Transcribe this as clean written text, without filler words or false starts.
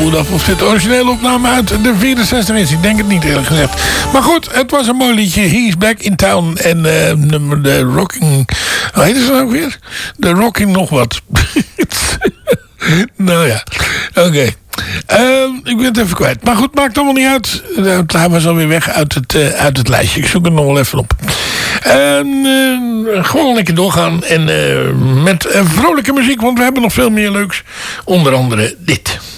goed af of dit originele opname uit de 64 is. Ik denk het niet, eerlijk gezegd. Maar goed, het was een mooi liedje. He's Back in Town. En de Rocking... Hoe heet het nou weer? De Rocking nog wat. Nou ja, oké. Ik ben het even kwijt. Maar goed, maakt allemaal niet uit. Hij was alweer weg uit het lijstje. Ik zoek het nog wel even op. Gewoon lekker doorgaan. En met vrolijke muziek, want we hebben nog veel meer leuks. Onder andere dit.